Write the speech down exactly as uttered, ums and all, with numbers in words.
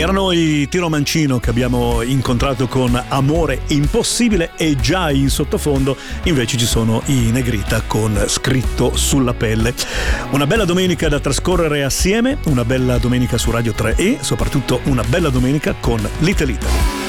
Erano i Tiro Mancino che abbiamo incontrato con Amore Impossibile, e già in sottofondo invece ci sono i Negrita con Scritto sulla pelle. Una bella domenica da trascorrere assieme, una bella domenica su Radio tre e soprattutto una bella domenica con Little Italy.